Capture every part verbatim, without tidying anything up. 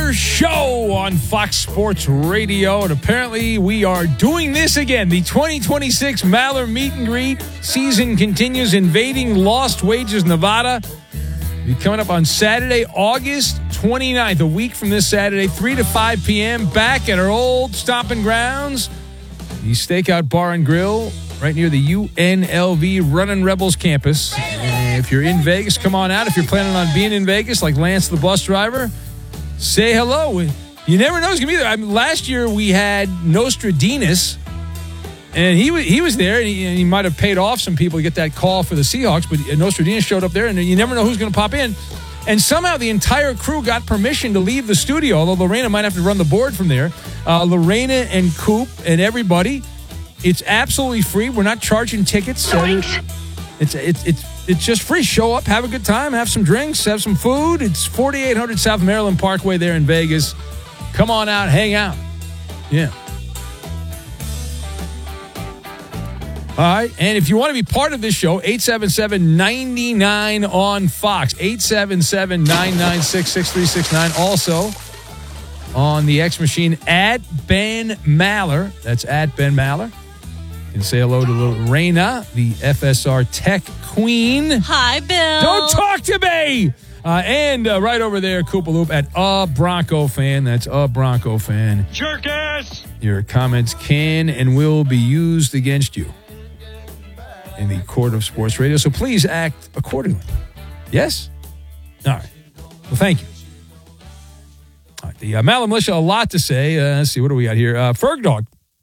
Maller Show on Fox Sports Radio. And apparently we are doing this again. The twenty twenty-six Maller Meet and Greet season continues, invading Lost Wages, Nevada. Be coming up on Saturday, August twenty-ninth, a week from this Saturday, three to five p.m., back at our old stomping grounds, the Stakeout Bar and Grill, right near the U N L V Running Rebels campus. And if you're in Vegas, come on out. If you're planning on being in Vegas, like Lance the bus driver, say hello. You never know who's going to be there. I mean, last year we had Nostradamus, and he was, he was there, and he, and he might have paid off some people to get that call for the Seahawks, but Nostradamus showed up there, and you never know who's going to pop in. And somehow the entire crew got permission to leave the studio, although Lorena might have to run the board from there. Uh, Lorena and Coop and everybody, it's absolutely free. We're not charging tickets. Uh, it's, it's, it's, it's just free. Show up, have a good time, have some drinks, have some food. It's forty-eight hundred South Maryland Parkway there in Vegas. Come on out, hang out. Yeah. All right, and if you want to be part of this show, eight seven seven, nine nine on Fox, eight seven seven, nine nine six, six three six nine. Also on the X machine, at Ben Maller. That's at Ben Maller. You can say hello to Lorena, the F S R Tech Queen. Hi, Bill. Don't talk to me! Uh, and uh, right over there, Koopaloop at A Bronco Fan. That's A Bronco Fan. Jerk ass! Your comments can and will be used against you in the court of sports radio, so please act accordingly. Yes? All right. Well, thank you. All right, the uh, Maller Militia, a lot to say. Uh, let's see, what do we got here? Uh, Fergdog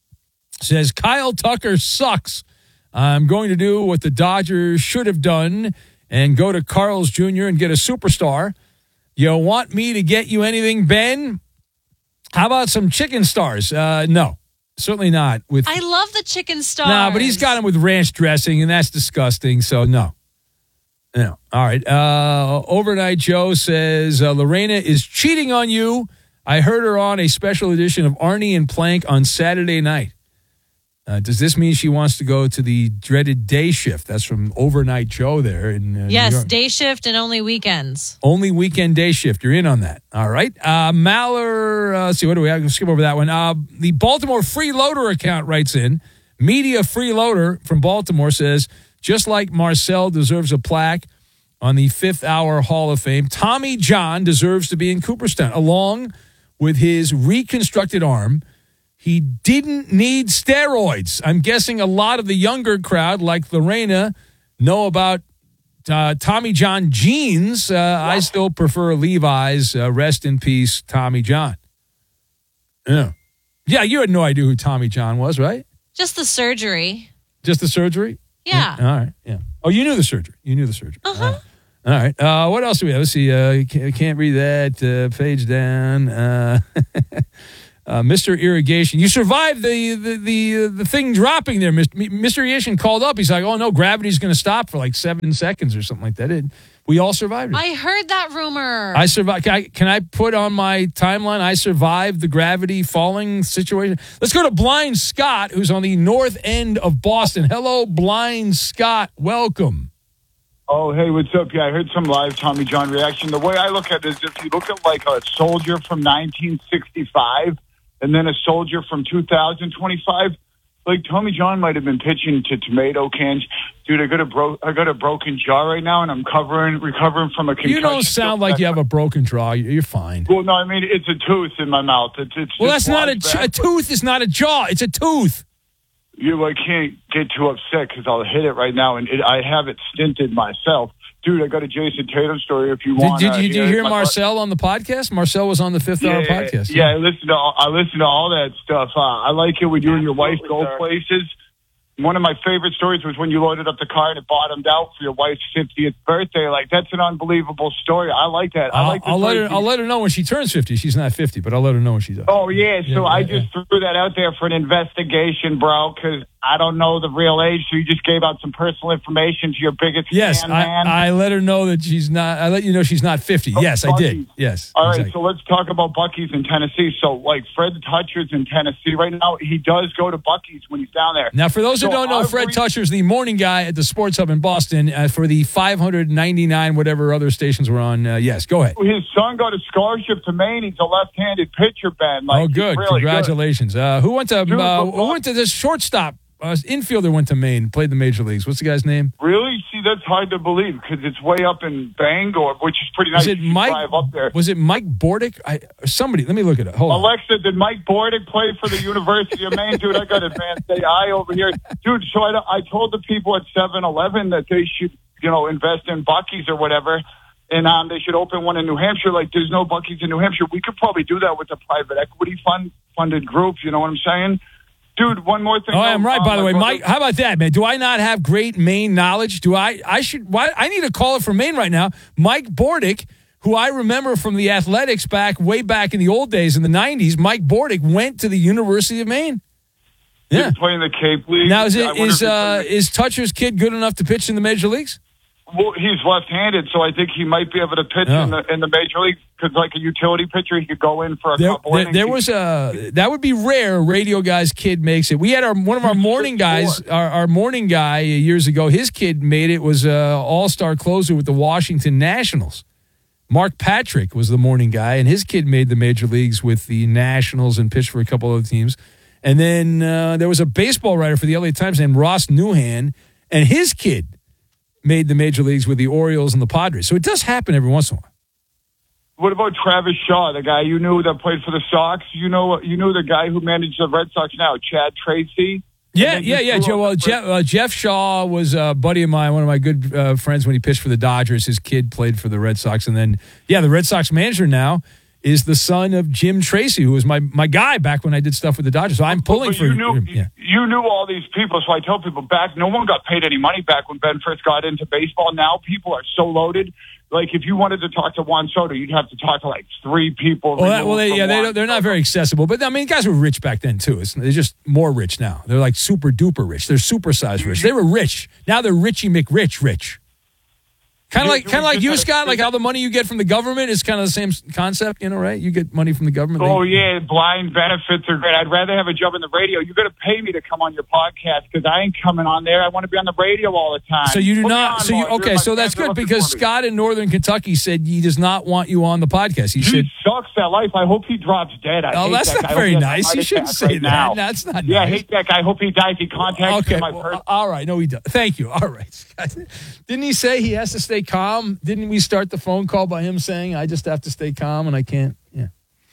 says, Kyle Tucker sucks. I'm going to do what the Dodgers should have done and go to Carl's Junior and get a superstar. You want me to get you anything, Ben? How about some chicken stars? Uh, no. Certainly not. With I love the chicken stars. No, but he's got them with ranch dressing, and that's disgusting, so no. No. All right. Uh, Overnight Joe says, uh, Lorena is cheating on you. I heard her on a special edition of Arnie and Plank on Saturday night. Uh, does this mean she wants to go to the dreaded day shift? That's from Overnight Joe there in uh, yes, New York. Day shift and only weekends. Only weekend day shift. You're in on that. All right. Uh, Maller, uh, let's see, what do we have? Let's skip over that one. Uh, the Baltimore Freeloader account writes in, Media Freeloader from Baltimore says, just like Marcel deserves a plaque on the Fifth Hour Hall of Fame, Tommy John deserves to be in Cooperstown, along with his reconstructed arm. He didn't need steroids. I'm guessing a lot of the younger crowd, like Lorena, know about uh, Tommy John jeans. Uh, wow. I still prefer Levi's. Uh, rest in peace, Tommy John. Yeah. Yeah, you had no idea who Tommy John was, right? Just the surgery. Just the surgery? Yeah. yeah. All right, yeah. Oh, you knew the surgery. You knew the surgery. Uh-huh. All right. All right. Uh, what else do we have? Let's see. Uh, can't, can't read that. Uh, page down. Uh Uh, Mister Irrigation, you survived the the the, uh, the thing dropping there. Mister Irrigation called up. He's like, "Oh no, gravity's going to stop for like seven seconds or something like that." It, we all survived it. I heard that rumor. I survived. Can I, can I put on my timeline? I survived the gravity falling situation. Let's go to Blind Scott, who's on the north end of Boston. Hello, Blind Scott. Welcome. Oh, hey, what's up? Yeah, I heard some live Tommy John reaction. The way I look at it is, if you look at like a soldier from nineteen sixty-five. And then a soldier from two thousand twenty-five, like Tommy John might have been pitching to tomato cans. Dude, I got a bro- I got a broken jaw right now, and I'm covering, recovering from a concussion. You don't sound like you have a broken jaw. You're fine. Well, no, I mean, it's a tooth in my mouth. It's, it's well, that's not a, ch- a tooth. Is not a jaw. It's a tooth. You, I can't get too upset because I'll hit it right now, and it, I have it stinted myself. Dude, I got a Jason Tatum story if you want. Did, did you, did you hear Marcel on the podcast? Marcel was on the Fifth yeah, Hour podcast. Yeah, yeah, I listen to all, I listen to all that stuff. Uh, I like it when you and your wife go places. One of my favorite stories was when you loaded up the car and it bottomed out for your wife's fiftieth birthday. Like, that's an unbelievable story. I like that. I I'll, like. I'll let her. I'll let her know when she turns fifty. She's not fifty, but I'll let her know when she does. Oh yeah, so yeah, I yeah, just yeah. threw that out there for an investigation, bro, because I don't know the real age, so you just gave out some personal information to your biggest Yes, fan, I, man. I let her know that she's not. I let you know she's not fifty. Oh, yes, I did. Yes. All right, exactly. so let's talk about Buc-ee's in Tennessee. So, like, Fred Toucher's in Tennessee right now. He does go to Buc-ee's when he's down there. Now, for those who So don't know, I've Fred re- Toucher's the morning guy at the Sports Hub in Boston uh, for the five hundred ninety-nine whatever other stations were on. Uh, yes, go ahead. His son got a scholarship to Maine. He's a left-handed pitcher, Ben. Like, Oh, he's good. really Congratulations. Uh, who went to Dude, uh, but- who went to this shortstop? Uh, infielder went to Maine, played the major leagues. What's the guy's name? Good. Really? See, that's hard to believe because it's way up in Bangor, which is pretty nice. Was it You can Mike? drive up there. Was it Mike Bordick? I or somebody. Let me look at it. Hold on. Alexa, did Mike Bordick play for the University of Maine? Dude, I got advanced A I over here. Dude, so I, I told the people at seven eleven that they should, you know, invest in Buc-ee's or whatever, and um, they should open one in New Hampshire. Like, there's no Buc-ee's in New Hampshire. We could probably do that with a private equity fund funded group. You know what I'm saying? Dude, one more thing. Oh, I'm right. Um, By the my way, brother- Mike, how about that, man? Do I not have great Maine knowledge? Do I? I should. Why? I need a caller from Maine right now. Mike Bordick, who I remember from the Athletics back way back in the old days in the nineties. Mike Bordick went to the University of Maine. Yeah. He's playing the Cape League. Now is I it wonder is if he's uh playing- is Toucher's kid good enough to pitch in the major leagues? Well, he's left-handed, so I think he might be able to pitch Oh. in the in the major league because, like a utility pitcher, he could go in for a There, couple there, innings. there was a that would be rare. A radio guy's kid makes it. We had our one of our morning guys, our, our morning guy years ago. His kid made it. Was a all star closer with the Washington Nationals. Mark Patrick was the morning guy, and his kid made the major leagues with the Nationals and pitched for a couple other teams. And then uh, there was a baseball writer for the L A Times named Ross Newhan, and his kid made the major leagues with the Orioles and the Padres. So it does happen every once in a while. What about Travis Shaw, the guy you knew that played for the Sox? You know, you knew the guy who managed the Red Sox now, Chad Tracy. Yeah, And then yeah, you yeah. threw Joe, out well, the Jeff, uh, Jeff Shaw was a buddy of mine, one of my good uh, friends when he pitched for the Dodgers. His kid played for the Red Sox. And then, yeah, the Red Sox manager now is the son of Jim Tracy, who was my, my guy back when I did stuff with the Dodgers. So I'm pulling But for you knew, him. Yeah. you knew all these people, so I tell people back, no one got paid any money back when Ben first got into baseball. Now people are so loaded. Like, if you wanted to talk to Juan Soto, you'd have to talk to, like, three people. Well, that, well, they, removed yeah, from they Juan don't, they're not Soto. very accessible. But, I mean, guys were rich back then, too. It's, they're just more rich now. They're like super duper rich. They're supersized rich. They were rich. Now they're Richie McRich rich. Kind of You- like, you kind of like just you, had a- Scott. Like how the money you get from the government is kind of the same concept, you know, right? You get money from the government. Oh, They- yeah, blind benefits are great. I'd rather have a job in the radio. You're going to pay me to come on your podcast because I ain't coming on there. I want to be on the radio all the time. So you do Put me not. on So you more. You're okay? my So that's fans are good looking because for me. Scott in Northern Kentucky said he does not want you on the podcast. He He said, sucks that life. I hope he drops dead. I "Oh, hate that's that not guy. I hope very he has a nice. heart You shouldn't attack say right that. now. That's not Yeah, I nice." hate that guy. I hope he dies. He contacts Okay, me. My well, person. all right. No, he does. Thank you. All right. Didn't he say he has to stay calm? Didn't we start the phone call by him saying, "I just have to stay calm and I can't"? Yeah.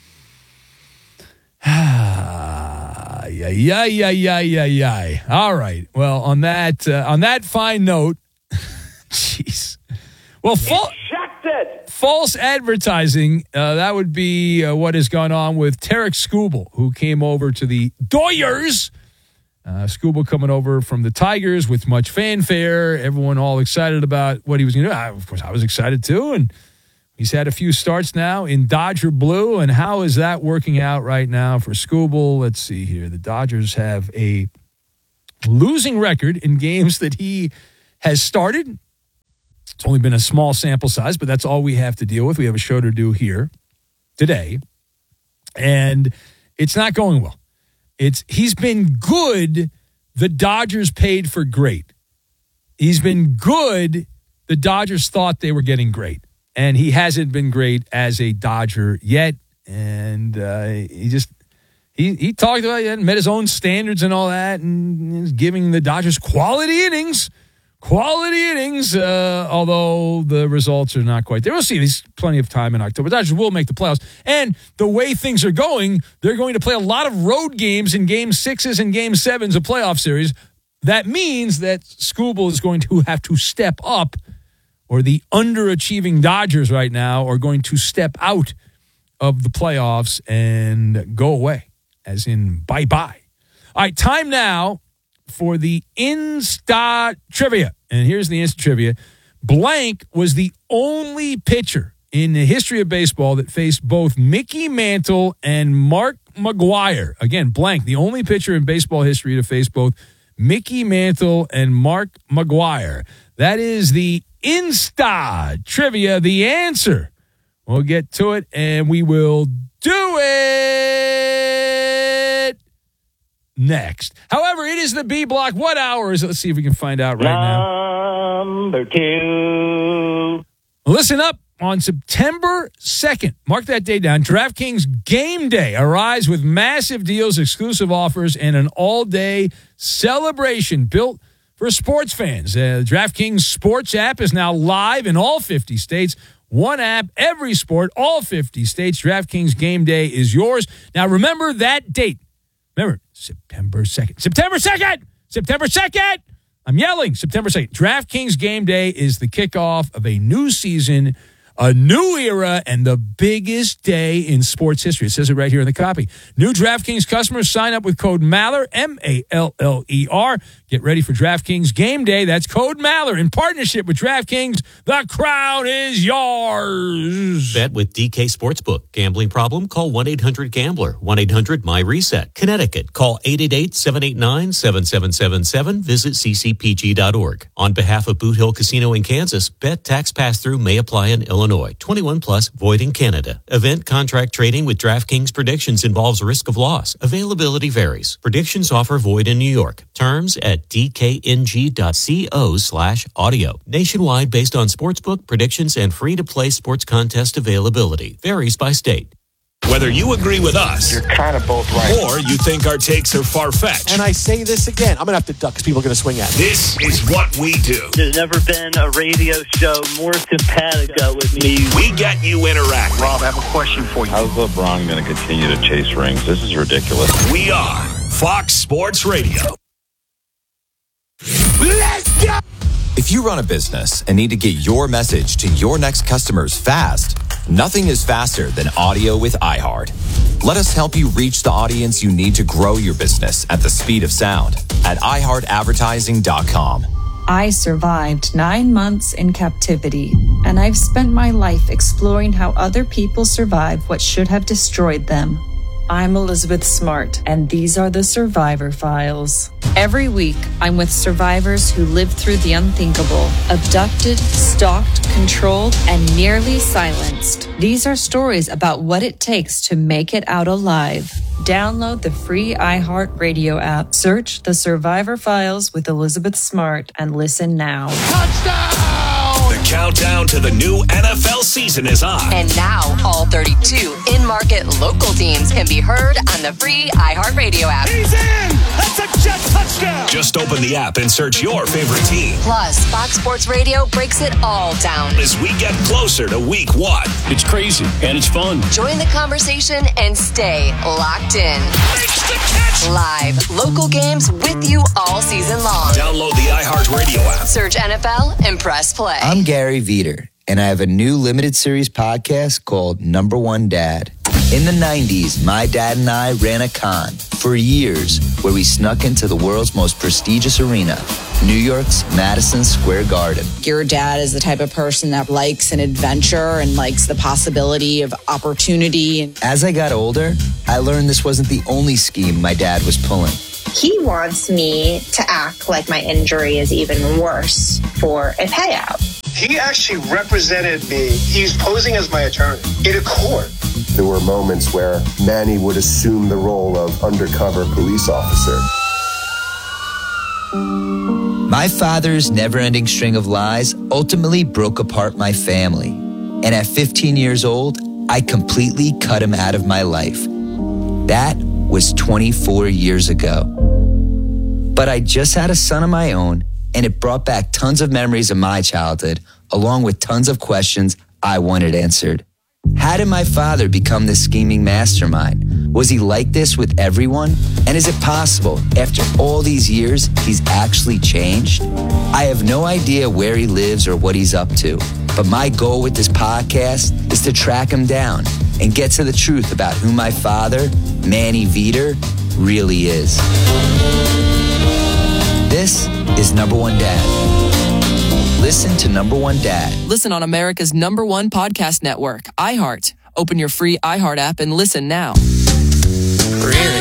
yeah, yeah, yeah, yeah, yeah, yeah. All right. Well, on that uh, on that fine note, jeez. Well, fa- false advertising. Uh, that would be uh, what has gone on with Tarek Skubal, who came over to the Doyers. Uh, Skubal coming over from the Tigers with much fanfare. Everyone all excited about what he was going to do. I, of course, I was excited too. And he's had a few starts now in Dodger blue. And how is that working out right now for Skubal? Let's see here. The Dodgers have a losing record in games that he has started. It's only been a small sample size, but that's all we have to deal with. We have a show to do here today. And it's not going well. It's he's been good. The Dodgers paid for great. He's been good. The Dodgers thought they were getting great, and he hasn't been great as a Dodger yet. And uh, he just he he talked about it, met his own standards and all that, and is giving the Dodgers quality innings. Quality innings, uh, although the results are not quite there. We'll see. There's plenty of time in October. Dodgers will make the playoffs. And the way things are going, they're going to play a lot of road games in game sixes and game sevens of playoff series. That means that Skubal is going to have to step up, or the underachieving Dodgers right now are going to step out of the playoffs and go away, as in bye-bye. All right, time now for the Insta Trivia. And here's the Insta Trivia. Blank was the only pitcher in the history of baseball that faced both Mickey Mantle and Mark McGwire. Again, blank, the only pitcher in baseball history to face both Mickey Mantle and Mark McGuire. That is the Insta Trivia, the answer. We'll get to it, and we will do it next. However, it is the B block. What hour is it? Let's see if we can find out right now. Number two. Listen up. On September second, mark that day down, DraftKings Game Day arrives with massive deals, exclusive offers, and an all-day celebration built for sports fans. Uh, the DraftKings Sports app is now live in all fifty states. One app, every sport, all fifty states. DraftKings Game Day is yours. Now, remember that date. Remember, September second. September second! September second! I'm yelling. September second. DraftKings Game Day is the kickoff of a new season, a new era, and the biggest day in sports history. It says it right here in the copy. New DraftKings customers sign up with code Maller, M A L L E R. Get ready for DraftKings Game Day. That's code Maller in partnership with DraftKings. The crown is yours. Bet with D K Sportsbook. Gambling problem? Call one eight hundred gambler. one eight hundred my reset. Connecticut. Call eight eight eight, seven eight nine, seven seven seven seven. Visit c c p g dot org. On behalf of Boot Hill Casino in Kansas, bet tax pass-through may apply in Illinois. twenty-one plus, void in Canada. Event contract trading with DraftKings Predictions involves risk of loss. Availability varies. Predictions offer void in New York. Terms at d k n g dot co slash audio. Nationwide based on sportsbook, predictions, and free-to-play sports contest availability. Varies by state. Whether you agree with us, You're kind of both right. or you think our takes are far-fetched, And I say this again, I'm going to have to duck because people are going to swing at me. this is what we do. There's never been a radio show more simpatico with me. We get you interacting. Rob, I have a question for you. How's LeBron going to continue to chase rings? This is ridiculous. We are Fox Sports Radio. Let's go! If you run a business and need to get your message to your next customers fast, nothing is faster than audio with iHeart. Let us help you reach the audience you need to grow your business at the speed of sound at i heart advertising dot com. I survived nine months in captivity, and I've spent my life exploring how other people survive what should have destroyed them. I'm Elizabeth Smart, and these are the Survivor Files. Every week, I'm with survivors who lived through the unthinkable, abducted, stalked, controlled, and nearly silenced. These are stories about what it takes to make it out alive. Download the free iHeart Radio app, search The Survivor Files with Elizabeth Smart, and listen now. The countdown to the new N F L season is on. And now, all thirty-two in-market local teams can be heard on the free iHeartRadio app. He's in! That's a jet touchdown! Just open the app and search your favorite team. Plus, Fox Sports Radio breaks it all down as we get closer to week one. It's crazy, and it's fun. Join the conversation and stay locked in. Makes the catch! Live, local games with you all season long. Download the iHeartRadio app. Search N F L and press play. I'm Gary Veter, and I have a new limited series podcast called Number One Dad. In the nineties, my dad and I ran a con for years where we snuck into the world's most prestigious arena, New York's Madison Square Garden. Your dad is the type of person that likes an adventure and likes the possibility of opportunity. As I got older, I learned this wasn't the only scheme my dad was pulling. He wants me to act like my injury is even worse for a payout. He actually represented me. He's posing as my attorney in a court. There were moments where Manny would assume the role of undercover police officer. My father's never-ending string of lies ultimately broke apart my family. And at fifteen years old, I completely cut him out of my life. That was twenty-four years ago. But I just had a son of my own, and it brought back tons of memories of my childhood, along with tons of questions I wanted answered. How did my father become this scheming mastermind? Was he like this with everyone? And is it possible, after all these years, he's actually changed? I have no idea where he lives or what he's up to, but my goal with this podcast is to track him down and get to the truth about who my father, Manny Veter, really is. This is Number One Dad. Listen to Number One Dad. Listen on America's number one podcast network, iHeart. Open your free iHeart app and listen now. Really?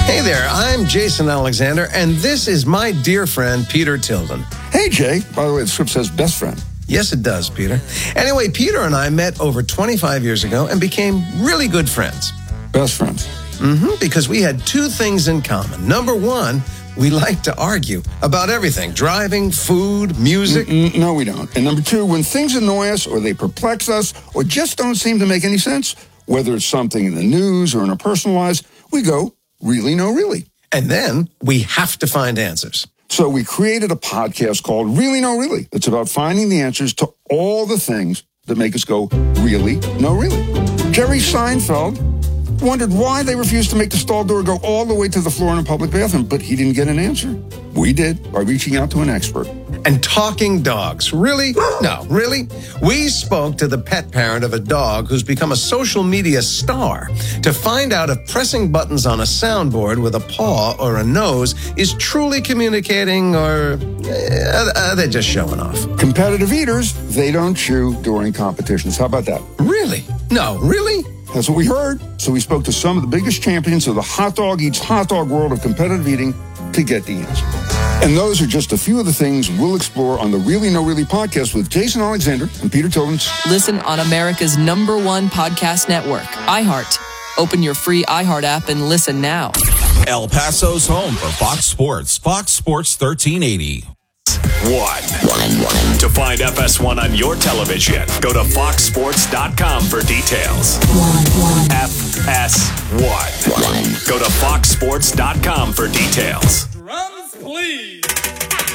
Hey there, I'm Jason Alexander, and this is my dear friend, Peter Tilden. Hey, Jay. By the way, the script says best friend. Yes, it does, Peter. Anyway, Peter and I met over twenty-five years ago and became really good friends. Best friends. Mm-hmm, because we had two things in common. Number one, we like to argue about everything. Driving, food, music. Mm-mm, no, we don't. And number two, when things annoy us or they perplex us or just don't seem to make any sense, whether it's something in the news or in our personal lives, we go, really, no, really. And then we have to find answers. So we created a podcast called Really, No, Really. It's about finding the answers to all the things that make us go, really, no, really. Jerry Seinfeld wondered why they refused to make the stall door go all the way to the floor in a public bathroom, but he didn't get an answer. We did by reaching out to an expert. And talking dogs. Really? No, really? We spoke to the pet parent of a dog who's become a social media star to find out if pressing buttons on a soundboard with a paw or a nose is truly communicating or uh, uh, they're just showing off. Competitive eaters, they don't chew during competitions. How about that? Really? No, really? That's what we heard. So we spoke to some of the biggest champions of the hot dog eats hot dog world of competitive eating to get the answer. And those are just a few of the things we'll explore on the Really No Really podcast with Jason Alexander and Peter Tilden. Listen on America's number one podcast network, iHeart. Open your free iHeart app and listen now. El Paso's home for Fox Sports, Fox Sports thirteen eighty. One. To find F S one on your television, go to fox sports dot com for details. F S one. Go to fox sports dot com for details. Drums, please.